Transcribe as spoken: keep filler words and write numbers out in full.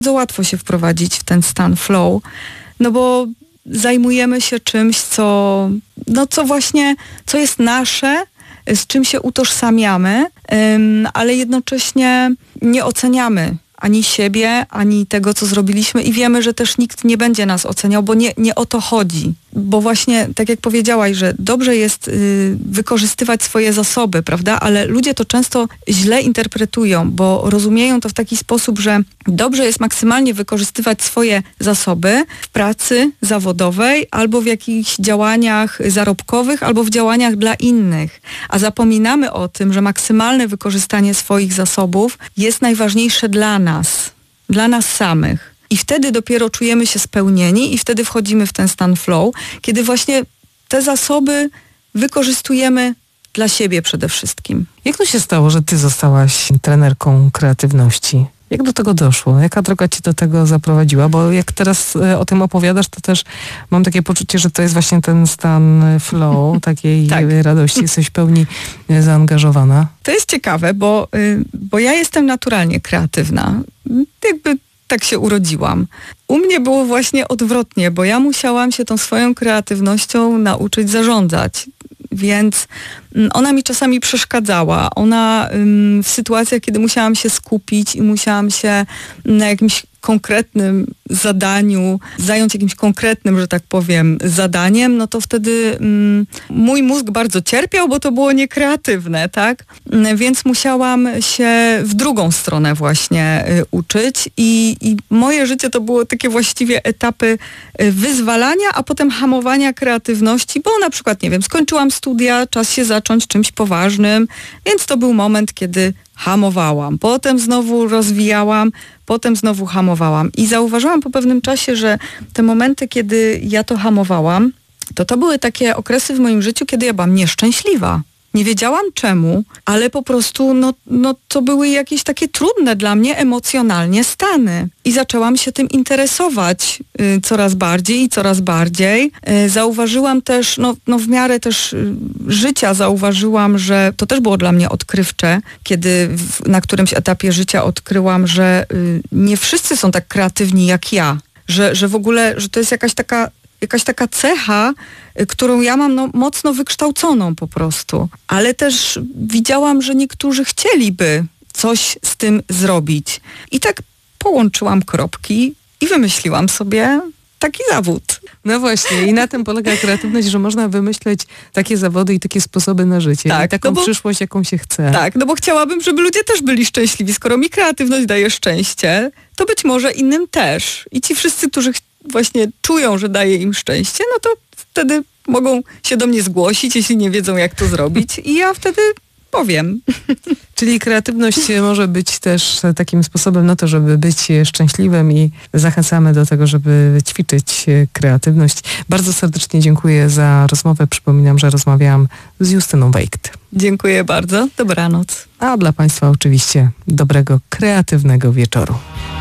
Bardzo łatwo się wprowadzić w ten stan flow, no bo zajmujemy się czymś, co, no co właśnie, co jest nasze, z czym się utożsamiamy, ym, ale jednocześnie nie oceniamy ani siebie, ani tego, co zrobiliśmy i wiemy, że też nikt nie będzie nas oceniał, bo nie, nie o to chodzi. Bo właśnie, tak jak powiedziałaś, że dobrze jest y, wykorzystywać swoje zasoby, prawda? Ale ludzie to często źle interpretują, bo rozumieją to w taki sposób, że dobrze jest maksymalnie wykorzystywać swoje zasoby w pracy zawodowej albo w jakichś działaniach zarobkowych, albo w działaniach dla innych. A zapominamy o tym, że maksymalne wykorzystanie swoich zasobów jest najważniejsze dla nas, dla nas samych. I wtedy dopiero czujemy się spełnieni i wtedy wchodzimy w ten stan flow, kiedy właśnie te zasoby wykorzystujemy dla siebie przede wszystkim. Jak to się stało, że ty zostałaś trenerką kreatywności? Jak do tego doszło? Jaka droga cię do tego zaprowadziła? Bo jak teraz o tym opowiadasz, to też mam takie poczucie, że to jest właśnie ten stan flow, takiej tak. radości. Jesteś w pełni zaangażowana. To jest ciekawe, bo, bo ja jestem naturalnie kreatywna. Jakby tak się urodziłam. U mnie było właśnie odwrotnie, bo ja musiałam się tą swoją kreatywnością nauczyć zarządzać. Więc ona mi czasami przeszkadzała. Ona ym, w sytuacjach, kiedy musiałam się skupić i musiałam się na jakimś konkretnym zadaniu, zająć jakimś konkretnym, że tak powiem, zadaniem, no to wtedy ym, mój mózg bardzo cierpiał, bo to było niekreatywne, tak? Więc musiałam się w drugą stronę właśnie y, uczyć i, i moje życie to było takie właściwie etapy y, wyzwalania, a potem hamowania kreatywności, bo na przykład, nie wiem, skończyłam studia, czas się zacząć czymś poważnym, więc to był moment, kiedy hamowałam. Potem znowu rozwijałam, potem znowu hamowałam. I zauważyłam po pewnym czasie, że te momenty, kiedy ja to hamowałam, to to były takie okresy w moim życiu, kiedy ja byłam nieszczęśliwa. Nie wiedziałam czemu, ale po prostu no, no, to były jakieś takie trudne dla mnie emocjonalnie stany. I zaczęłam się tym interesować y, coraz bardziej i coraz bardziej. Y, zauważyłam też, no, no w miarę też y, życia zauważyłam, że to też było dla mnie odkrywcze, kiedy w, na którymś etapie życia odkryłam, że y, nie wszyscy są tak kreatywni jak ja. Że, że w ogóle, że to jest jakaś taka jakaś taka cecha, którą ja mam no, mocno wykształconą po prostu. Ale też widziałam, że niektórzy chcieliby coś z tym zrobić. I tak połączyłam kropki i wymyśliłam sobie taki zawód. No właśnie, i na tym polega kreatywność, że można wymyśleć takie zawody i takie sposoby na życie. Tak, i taką no bo, przyszłość, jaką się chce. Tak, no bo chciałabym, żeby ludzie też byli szczęśliwi. Skoro mi kreatywność daje szczęście, to być może innym też. I ci wszyscy, którzy właśnie czują, że daje im szczęście, no to wtedy mogą się do mnie zgłosić, jeśli nie wiedzą, jak to zrobić. I ja wtedy powiem. Czyli kreatywność może być też takim sposobem na to, żeby być szczęśliwym i zachęcamy do tego, żeby ćwiczyć kreatywność. Bardzo serdecznie dziękuję za rozmowę. Przypominam, że rozmawiałam z Justyną Wejkt. Dziękuję bardzo. Dobranoc. A dla Państwa oczywiście dobrego, kreatywnego wieczoru.